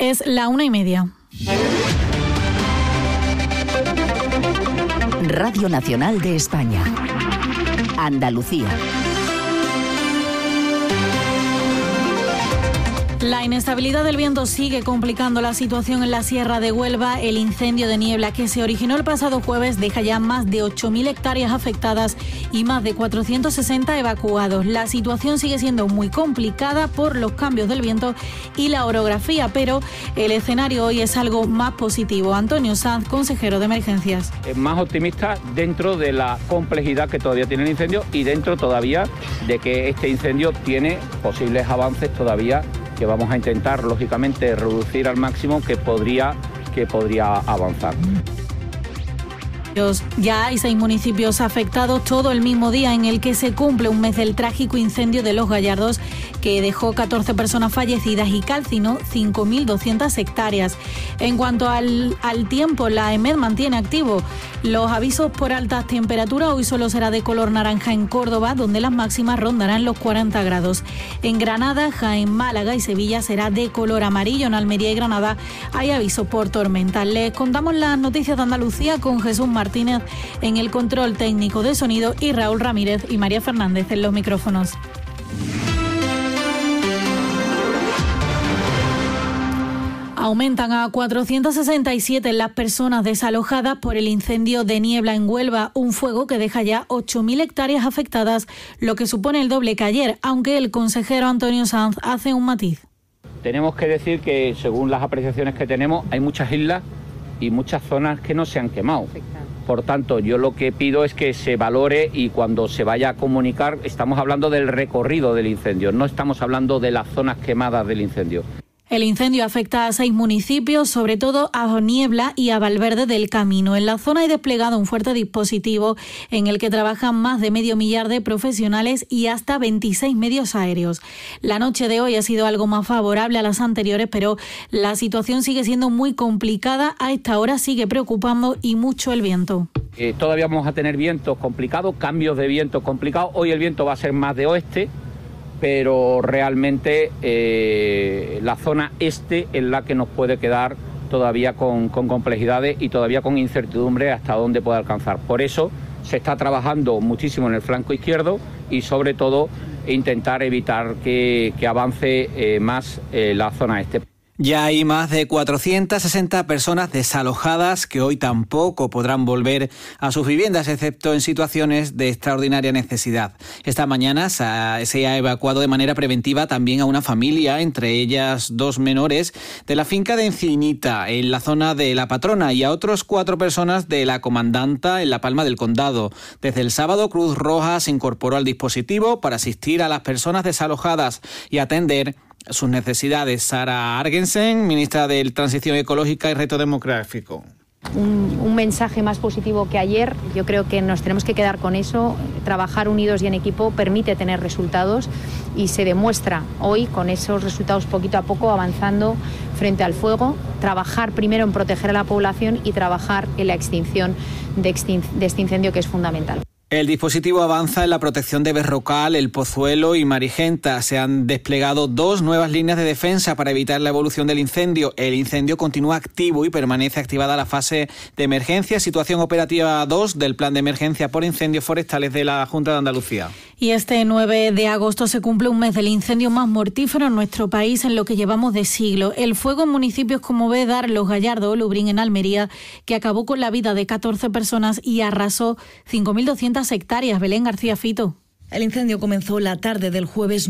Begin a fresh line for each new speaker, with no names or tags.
Es la 1:30.
Radio Nacional de España. Andalucía.
La inestabilidad del viento sigue complicando la situación en la Sierra de Huelva. El incendio de niebla que se originó el pasado jueves deja ya más de 8.000 hectáreas afectadas y más de 460 evacuados. La situación sigue siendo muy complicada por los cambios del viento y la orografía, pero el escenario hoy es algo más positivo. Antonio Sanz, consejero de Emergencias.
Es más optimista dentro de la complejidad que todavía tiene el incendio y dentro todavía de que este incendio tiene posibles avances todavía que vamos a intentar, lógicamente, reducir al máximo que podría avanzar.
Ya hay 6 municipios afectados, todo el mismo día en el que se cumple un mes del trágico incendio de Los Gallardos, que dejó 14 personas fallecidas y calcinó 5.200 hectáreas. En cuanto al tiempo, la EMET mantiene activo los avisos por altas temperaturas. Hoy solo será de color naranja en Córdoba, donde las máximas rondarán los 40 grados. En Granada, Jaén, Málaga y Sevilla será de color amarillo. En Almería y Granada hay aviso por tormenta. Les contamos las noticias de Andalucía con Jesús Martínez en el control técnico de sonido y Raúl Ramírez y María Fernández en los micrófonos. Aumentan a 467 las personas desalojadas por el incendio de niebla en Huelva, un fuego que deja ya 8.000 hectáreas afectadas, lo que supone el doble que ayer, aunque el consejero Antonio Sanz hace un matiz.
Tenemos que decir que, según las apreciaciones que tenemos, hay muchas islas y muchas zonas que no se han quemado. Por tanto, yo lo que pido es que se valore y cuando se vaya a comunicar, estamos hablando del recorrido del incendio, no estamos hablando de las zonas quemadas del incendio.
El incendio afecta a 6 municipios, sobre todo a Niebla y a Valverde del Camino. En la zona hay desplegado un fuerte dispositivo en el que trabajan más de 500.000 de profesionales y hasta 26 medios aéreos. La noche de hoy ha sido algo más favorable a las anteriores, pero la situación sigue siendo muy complicada. A esta hora sigue preocupando y mucho el viento.
Todavía vamos a tener vientos complicados, cambios de viento complicados. Hoy el viento va a ser más de oeste, pero realmente la zona este es la que nos puede quedar todavía con complejidades y todavía con incertidumbre hasta dónde puede alcanzar. Por eso se está trabajando muchísimo en el flanco izquierdo y sobre todo intentar evitar que avance más la zona este.
Ya hay más de 460 personas desalojadas que hoy tampoco podrán volver a sus viviendas, excepto en situaciones de extraordinaria necesidad. Esta mañana se ha evacuado de manera preventiva también a una familia, entre ellas 2 menores, de la finca de Encinita, en la zona de La Patrona, y a otros 4 personas de La Comandanta, en La Palma del Condado. Desde el sábado, Cruz Roja se incorporó al dispositivo para asistir a las personas desalojadas y atender sus necesidades. Sara Argensen, ministra de Transición Ecológica y Reto Demográfico.
Un mensaje más positivo que ayer. Yo creo que nos tenemos que quedar con eso. Trabajar unidos y en equipo permite tener resultados y se demuestra hoy con esos resultados poquito a poco avanzando frente al fuego. Trabajar primero en proteger a la población y trabajar en la extinción de este incendio, que es fundamental.
El dispositivo avanza en la protección de Berrocal, El Pozuelo y Marigenta. Se han desplegado 2 nuevas líneas de defensa para evitar la evolución del incendio. El incendio continúa activo y permanece activada la fase de emergencia, situación operativa 2 del Plan de Emergencia por Incendios Forestales de la Junta de Andalucía.
Y este 9 de agosto se cumple un mes del incendio más mortífero en nuestro país en lo que llevamos de siglo. El fuego en municipios como Bédar, Los Gallardos o Lubrín en Almería, que acabó con la vida de 14 personas y arrasó 5.200 hectáreas. Belén García Fito.
El incendio comenzó la tarde del jueves